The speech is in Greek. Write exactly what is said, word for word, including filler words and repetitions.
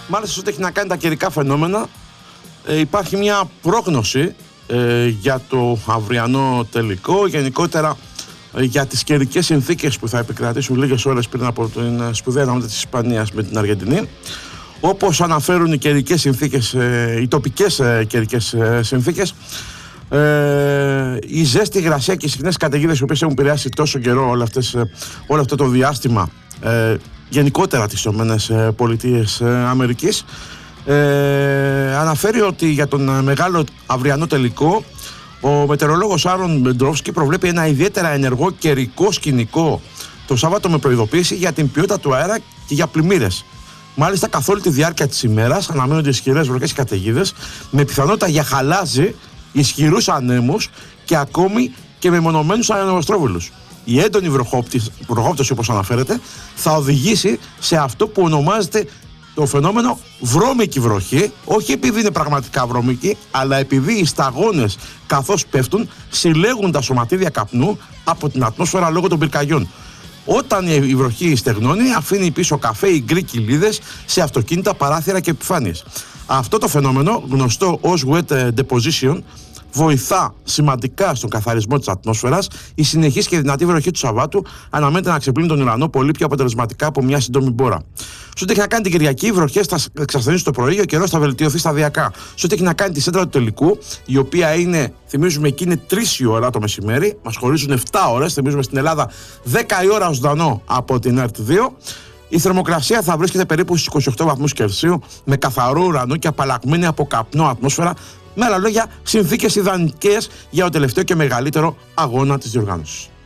Μάλιστα, σε ό,τι έχει να κάνει τα καιρικά φαινόμενα, ε, υπάρχει μια πρόγνωση ε, για το αυριανό τελικό, γενικότερα ε, για τις καιρικές συνθήκες που θα επικρατήσουν λίγες ώρες πριν από την σπουδαία αναμέτρηση της Ισπανίας με την Αργεντινή. Όπως αναφέρουν οι καιρικές συνθήκες, ε, οι τοπικές ε, καιρικές ε, συνθήκες, ε, η ζέστη, η υγρασία και οι συχνές καταιγίδες οι οποίες έχουν επηρεάσει τόσο καιρό όλο, αυτές, όλο αυτό το διάστημα, ε, γενικότερα τις ΗΠΑ, ε, αναφέρει ότι για τον μεγάλο αυριανό τελικό ο μετεωρολόγος Άρον Μπεντρόφσκι προβλέπει ένα ιδιαίτερα ενεργό καιρικό σκηνικό το Σάββατο με προειδοποίηση για την ποιότητα του αέρα και για πλημμύρες. Μάλιστα, καθ' όλη τη διάρκεια της ημέρας αναμένονται ισχυρές βροχές και καταιγίδες με πιθανότητα για χαλάζι, ισχυρούς ανέμους και ακόμη και μεμονωμένους ανεμοστρόβιλους. Η έντονη βροχόπτωση, όπως αναφέρεται, θα οδηγήσει σε αυτό που ονομάζεται το φαινόμενο βρώμικη βροχή, όχι επειδή είναι πραγματικά βρώμικη, αλλά επειδή οι σταγόνες καθώς πέφτουν συλλέγουν τα σωματίδια καπνού από την ατμόσφαιρα λόγω των πυρκαγιών. Όταν η βροχή στεγνώνει, αφήνει πίσω καφέ ή γκρι κοιλίδες σε αυτοκίνητα, παράθυρα και επιφάνειες. Αυτό το φαινόμενο, γνωστό ως wet deposition, βοηθά σημαντικά στον καθαρισμό της ατμόσφαιρας. Η συνεχής και δυνατή βροχή του Σαββάτου αναμένεται να ξεπλύνει τον ουρανό πολύ πιο αποτελεσματικά από μια σύντομη μπόρα. Σε ό,τι έχει να κάνει την Κυριακή, οι βροχές θα εξασθενήσουν το πρωί, ο καιρός θα βελτιωθεί σταδιακά. Σε ό,τι έχει να κάνει τη σέντρα του τελικού, η οποία είναι, θυμίζουμε, εκεί είναι τρεις η ώρα το μεσημέρι, μας χωρίζουν επτά ώρες, θυμίζουμε στην Ελλάδα δέκα η ώρα ζωντανό από την ΕΡΤ δύο. Η θερμοκρασία θα βρίσκεται περίπου στους είκοσι οκτώ βαθμούς Κελσίου, με καθαρό ουρανό και απαλλαγμένη από καπνό ατμόσφαιρα. Με άλλα λόγια, συνθήκες ιδανικές για το τελευταίο και μεγαλύτερο αγώνα της διοργάνωσης.